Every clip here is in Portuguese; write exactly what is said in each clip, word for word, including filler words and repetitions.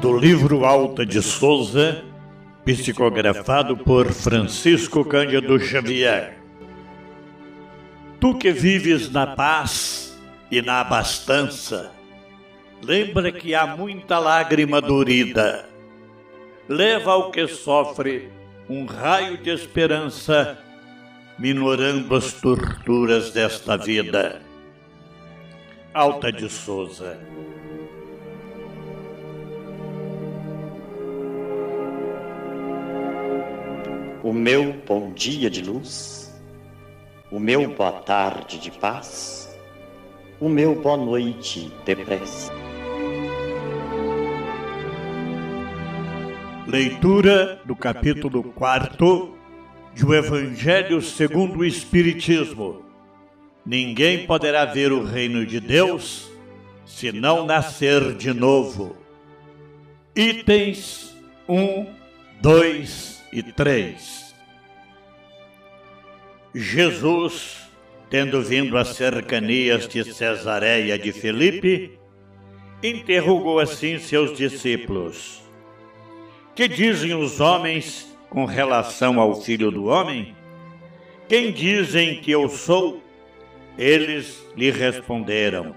do livro Alta de Souza, psicografado por Francisco Cândido Xavier. Tu que vives na paz e na abastança, lembra que há muita lágrima dorida. Leva ao que sofre um raio de esperança, minorando as torturas desta vida. Alta de Souza. O meu bom dia de luz, o meu boa tarde de paz, o meu boa noite de prece. Leitura do capítulo quarto do Evangelho segundo o Espiritismo. Ninguém poderá ver o reino de Deus se não nascer de novo. Itens um, dois e três. Jesus, tendo vindo às cercanias de Cesareia de Filipe, interrogou assim seus discípulos: Que dizem os homens com relação ao Filho do Homem? Quem dizem que eu sou? Eles lhe responderam: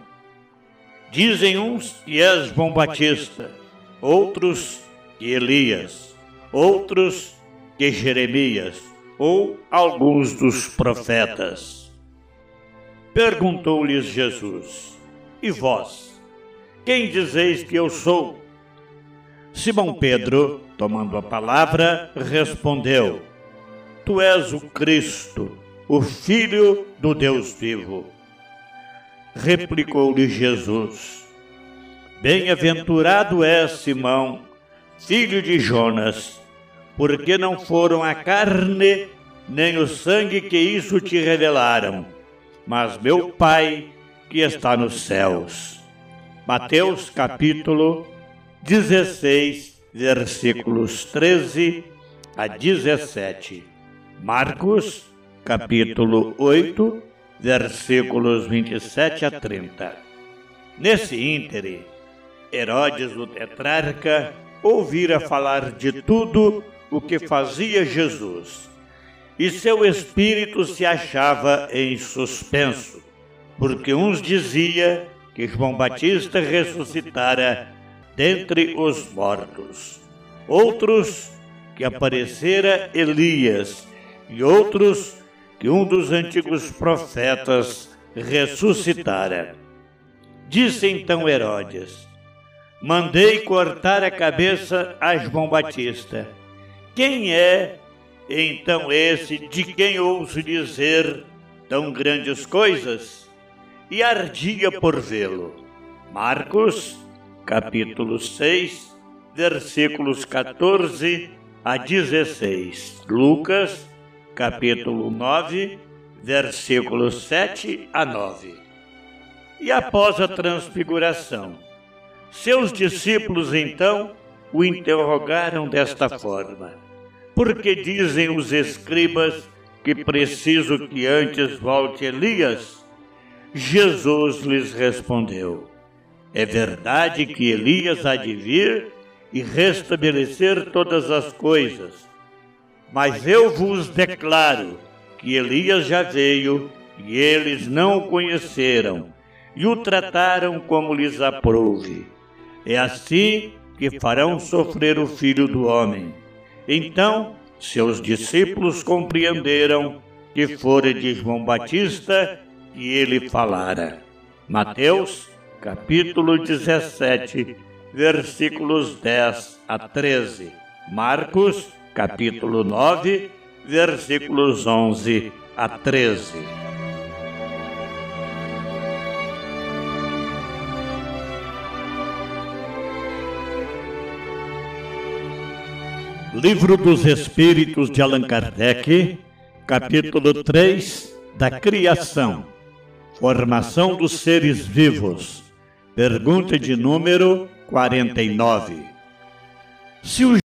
Dizem uns que és João Batista, outros que Elias, outros que Jeremias, ou alguns dos profetas. Perguntou-lhes Jesus: E vós, quem dizeis que eu sou? Simão Pedro, tomando a palavra, respondeu: Tu és o Cristo, o Filho do Deus vivo. Replicou-lhe Jesus: Bem-aventurado és, Simão, filho de Jonas, porque não foram a carne nem o sangue que isso te revelaram, mas meu Pai que está nos céus. Mateus capítulo dezesseis, versículos treze a dezessete. Marcos capítulo oito, versículos vinte e sete a trinta. Nesse íntere, Herodes o tetrarca ouvira falar de tudo o que fazia Jesus, e seu espírito se achava em suspenso, porque uns dizia que João Batista ressuscitara dentre os mortos, outros que aparecera Elias, e outros que um dos antigos profetas ressuscitara. Disse então Herodes: Mandei cortar a cabeça a João Batista. Quem é, então, esse de quem ouço dizer tão grandes coisas? E ardia por vê-lo. Marcos, capítulo seis, versículos catorze a dezesseis. Lucas, capítulo nove, versículos sete a nove. E após a transfiguração, seus discípulos, então, o interrogaram desta forma: Por que dizem os escribas que preciso que antes volte Elias? Jesus lhes respondeu: É verdade que Elias há de vir e restabelecer todas as coisas, mas eu vos declaro que Elias já veio e eles não o conheceram e o trataram como lhes aprouve. É assim que farão sofrer o Filho do Homem. Então, seus discípulos compreenderam que fora de João Batista que ele falara. Mateus, capítulo dezessete, versículos dez a treze. Marcos, capítulo nove, versículos onze a treze. Livro dos Espíritos de Allan Kardec, capítulo três, da Criação, Formação dos Seres Vivos, pergunta de número quarenta e nove. Se o